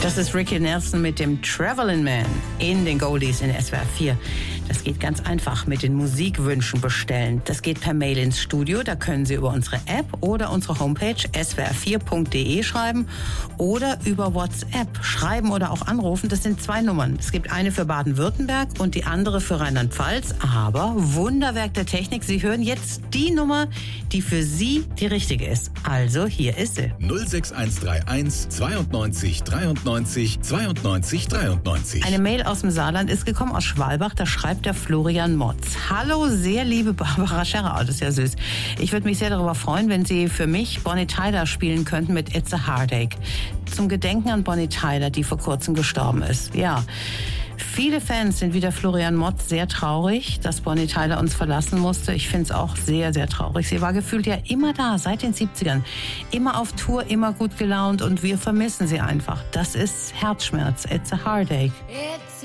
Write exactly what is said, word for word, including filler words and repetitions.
Das ist Ricky Nelson mit dem Travelin' Man in den Goldies in S W R vier. Das geht ganz einfach mit den Musikwünschen bestellen. Das geht per Mail ins Studio. Da können Sie über unsere App oder unsere Homepage s w r vier punkt d e schreiben oder über WhatsApp schreiben oder auch anrufen. Das sind zwei Nummern. Es gibt eine für Baden-Württemberg und die andere für Rheinland-Pfalz. Aber Wunderwerk der Technik, Sie hören jetzt die Nummer, die für Sie die richtige ist. Also hier ist sie. null sechs eins drei eins zweiundneunzig dreiundneunzig zweiundneunzig dreiundneunzig. Eine Mail aus dem Saarland ist gekommen, aus Schwalbach. Da schreibt der Florian Motz. Hallo, sehr liebe Barbara Scherrer. Oh, das ist ja süß. Ich würde mich sehr darüber freuen, wenn Sie für mich Bonnie Tyler spielen könnten mit It's a Heartache. Zum Gedenken an Bonnie Tyler, die vor kurzem gestorben ist. Ja. Viele Fans sind wie der Florian Motz sehr traurig, dass Bonnie Tyler uns verlassen musste. Ich finde es auch sehr, sehr traurig. Sie war gefühlt ja immer da, seit den siebzigern. Immer auf Tour, immer gut gelaunt und wir vermissen sie einfach. Das ist Herzschmerz. It's a Heartache. It's